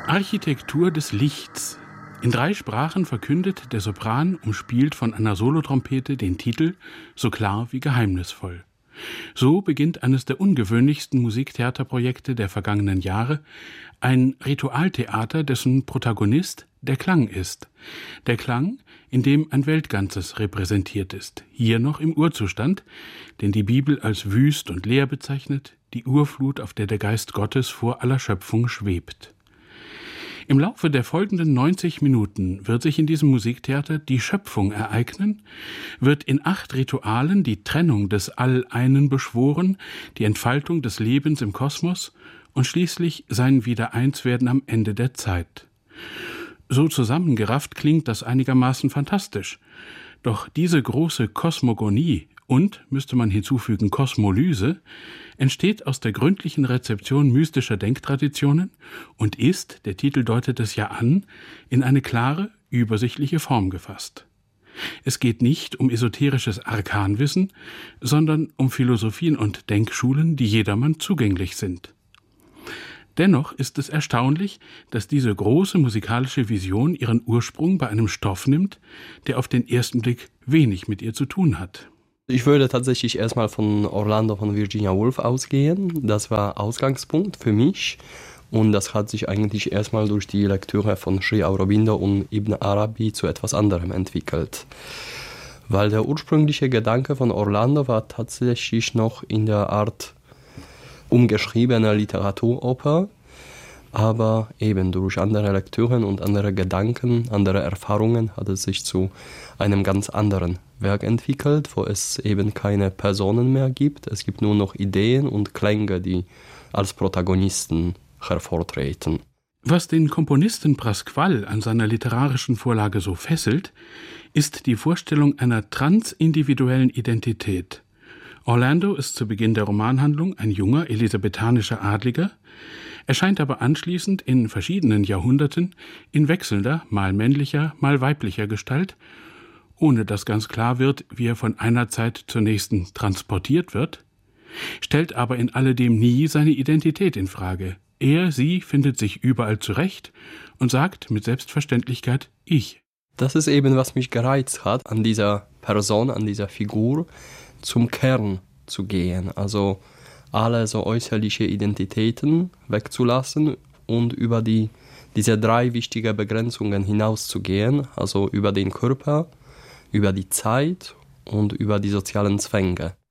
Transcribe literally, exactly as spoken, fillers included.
Architektur des Lichts. In drei Sprachen verkündet der Sopran, umspielt von einer Solotrompete, den Titel so klar wie geheimnisvoll. So beginnt eines der ungewöhnlichsten Musiktheaterprojekte der vergangenen Jahre, ein Ritualtheater, dessen Protagonist der Klang ist. Der Klang, in dem ein Weltganzes repräsentiert ist, hier noch im Urzustand, den die Bibel als wüst und leer bezeichnet, die Urflut, auf der der Geist Gottes vor aller Schöpfung schwebt. Im Laufe der folgenden neunzig Minuten wird sich in diesem Musiktheater die Schöpfung ereignen, wird in acht Ritualen die Trennung des All-Einen beschworen, die Entfaltung des Lebens im Kosmos und schließlich sein Wiedereinswerden am Ende der Zeit. So zusammengerafft klingt das einigermaßen fantastisch. Doch diese große Kosmogonie und, müsste man hinzufügen, Kosmolyse, entsteht aus der gründlichen Rezeption mystischer Denktraditionen und ist, der Titel deutet es ja an, in eine klare, übersichtliche Form gefasst. Es geht nicht um esoterisches Arkanwissen, sondern um Philosophien und Denkschulen, die jedermann zugänglich sind. Dennoch ist es erstaunlich, dass diese große musikalische Vision ihren Ursprung bei einem Stoff nimmt, der auf den ersten Blick wenig mit ihr zu tun hat. Ich würde tatsächlich erstmal von Orlando von Virginia Woolf ausgehen. Das war Ausgangspunkt für mich und das hat sich eigentlich erstmal durch die Lektüre von Sri Aurobindo und Ibn Arabi zu etwas anderem entwickelt. Weil der ursprüngliche Gedanke von Orlando war tatsächlich noch in der Art umgeschriebener Literaturoper, aber eben durch andere Lektüren und andere Gedanken, andere Erfahrungen hat es sich zu einem ganz anderen Werk entwickelt, wo es eben keine Personen mehr gibt. Es gibt nur noch Ideen und Klänge, die als Protagonisten hervortreten. Was den Komponisten Pasquale an seiner literarischen Vorlage so fesselt, ist die Vorstellung einer transindividuellen Identität. Orlando ist zu Beginn der Romanhandlung ein junger elisabethanischer Adliger, erscheint aber anschließend in verschiedenen Jahrhunderten in wechselnder, mal männlicher, mal weiblicher Gestalt, ohne dass ganz klar wird, wie er von einer Zeit zur nächsten transportiert wird, stellt aber in alledem nie seine Identität in Frage. Er, sie findet sich überall zurecht und sagt mit Selbstverständlichkeit Ich. Das ist eben, was mich gereizt hat, an dieser Person, an dieser Figur, zum Kern zu gehen. Also alle so äußerliche Identitäten wegzulassen und über die, diese drei wichtige Begrenzungen hinauszugehen, also über den Körper, über die Zeit und über die sozialen Zwänge.